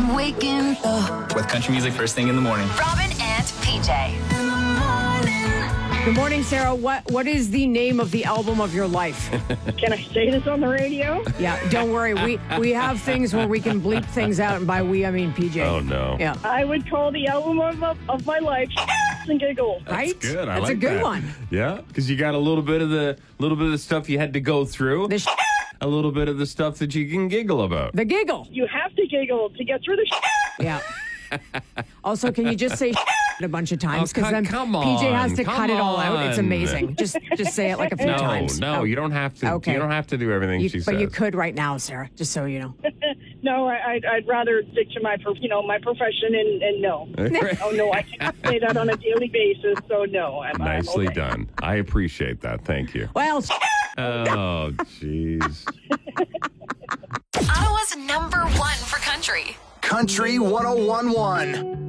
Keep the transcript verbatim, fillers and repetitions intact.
waking up. With country music first thing in the morning. Robin and P J. In the morning. Good morning, Sarah. What What is the name of the album of your life? Can I say this on the radio? Yeah, don't worry. We we have things where we can bleep things out, and by we, I mean P J. Oh, no. Yeah. I would call the album of, of, of my life and Giggle. Right? That's good. I That's like a good that. one. Yeah, because you got a little bit of the little bit of the stuff you had to go through. The sh- A little bit of the stuff that you can giggle about. the giggle. You have to giggle to get through the Yeah. Also, can you just say a bunch of times? Oh, Because co- then come P J has on, to cut it all out. It's come on. amazing. Just just say it like a few No, times. no, Oh, you don't have to. Okay. You don't have to do everything you- she but says. you could right now, Sarah. Just so you know. No, I, I'd, I'd rather stick to my, pro- you know, my profession and, and no. Oh, no, I can't say that on a daily basis, so no. I'm, Nicely I'm okay. done. I appreciate that. Thank you. Well, Oh, jeez. Ottawa's number one for country. Country one oh one one.